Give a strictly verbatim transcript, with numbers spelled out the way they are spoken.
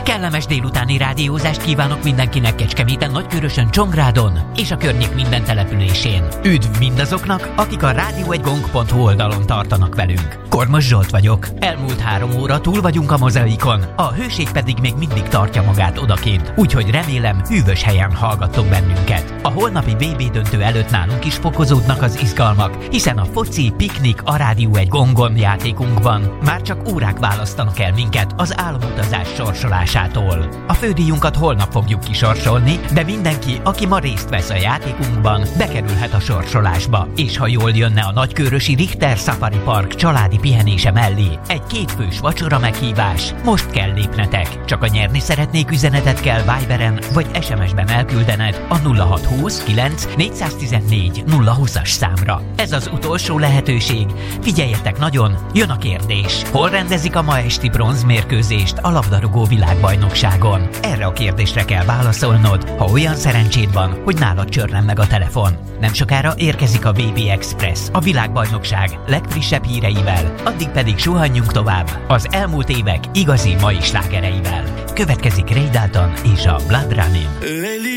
Kellemes délutáni rádiózást kívánok mindenkinek Kecskeméten, Nagykőrösön, Csongrádon és a környék minden településén. Üdv mindazoknak, akik a rádió egy gong pont hu oldalon tartanak velünk. Kormos Zsolt vagyok. Elmúlt három óra túl vagyunk a mozaikon, a hőség pedig még mindig tartja magát odakint, úgyhogy remélem hűvös helyen hallgattok bennünket. A holnapi bé bé döntő előtt nálunk is fokozódnak az izgalmak, hiszen a foci, piknik, a rádió egy gongon játékunkban már csak órák választanak el minket az álomutazás sorsolásától. A fődíjunkat holnap fogjuk kisorsolni, de mindenki, aki ma részt vesz a játékunkban, bekerülhet a sorsolásba. És ha jól jönne a nagykőrösi Richter Safari Park családi pihenése mellé egy kétfős vacsora meghívás, most kell lépnetek. Csak a nyerni szeretnék üzenetet kell Viberen vagy es em es-ben elküldened a nulla hat húsz kilenc négyszáztizennégy nulla húszas számra. Ez az utolsó lehetőség. Figyeljetek nagyon, jön a kérdés. Hol rendezik a ma esti bronzmérkőzést a labdarúgó világbajnokságon? Erre a kérdésre kell válaszolnod, ha olyan szerencséd van, hogy nálad csörren meg a telefon. Nem sokára érkezik a vé bé Express, a világbajnokság legfrissebb híreivel, addig pedig suhanjunk tovább az elmúlt évek igazi mai slágereivel. Következik Ray Dalton és a Blood Running.